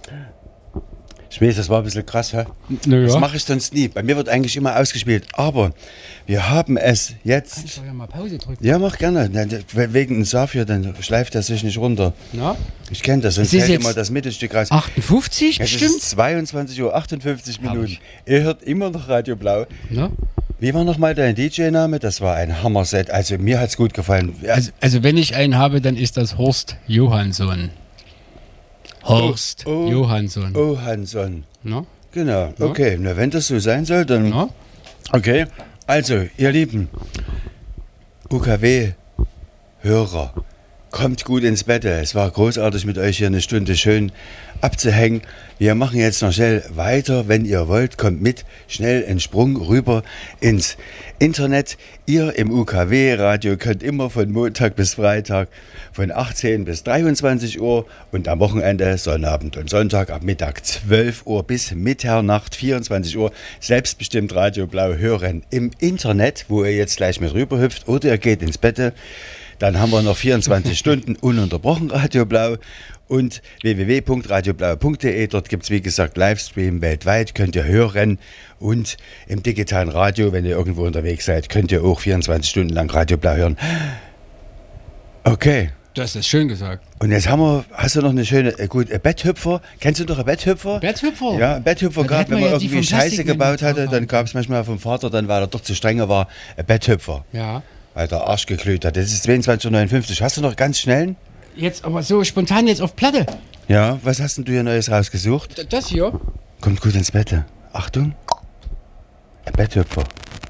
Ich weiß, das war ein bisschen krass, hä? Ja. Das mache ich sonst nie. Bei mir wird eigentlich immer ausgespielt. Aber wir haben es jetzt. Kann ich doch ja mal Pause drücken? Ja, mach gerne. Wegen dem Safir, dann schleift er sich nicht runter. Na? Ich kenne das, sonst Es ist fällt jetzt immer das Mittelstück raus. 58 Es bestimmt? ist 22:58 Uhr. Herrlich. Ihr hört immer noch Radio Blau. Na? Wie war nochmal dein DJ-Name? Das war ein Hammer-Set. Also mir hat es gut gefallen. Also wenn ich einen habe, dann ist das Horst Johansson. Horst Johansson. Johansson. Na? Genau, okay. Na, wenn das so sein soll, dann... Na? Okay, also, ihr Lieben, UKW-Hörer, kommt gut ins Bett. Es war großartig mit euch hier eine Stunde schön abzuhängen. Wir machen jetzt noch schnell weiter. Wenn ihr wollt, kommt mit. Schnell einen Sprung rüber ins Internet. Ihr im UKW-Radio könnt immer von Montag bis Freitag von 18 bis 23 Uhr und am Wochenende, Sonnabend und Sonntag ab Mittag 12 Uhr bis Mitternacht 24 Uhr selbstbestimmt Radio Blau hören im Internet, wo ihr jetzt gleich mit rüber hüpft oder ihr geht ins Bett. Dann haben wir noch 24 Stunden ununterbrochen Radio Blau und www.radioblau.de. Dort gibt es, wie gesagt, Livestream weltweit, könnt ihr hören. Und im digitalen Radio, wenn ihr irgendwo unterwegs seid, könnt ihr auch 24 Stunden lang Radio Blau hören. Okay. Du hast das schön gesagt. Und jetzt hast du noch eine schöne, Betthüpfer. Kennst du doch einen Betthüpfer? Betthüpfer? Ja, ein Betthüpfer Da gab, hätten wenn wir man ja die irgendwie vom Scheiße Plastikmännchen gebaut hatte, drauf dann haben. gab es manchmal vom Vater, dann, weil er doch zu strenger war, ein Betthüpfer. Ja. Weil der Arsch geglüht hat. Das ist 22:59 Uhr. Hast du noch ganz schnellen? Jetzt aber so spontan jetzt auf Platte. Ja, was hast denn du hier Neues rausgesucht? Das hier? Kommt gut ins Bett. Achtung. Ein Betthüpfer.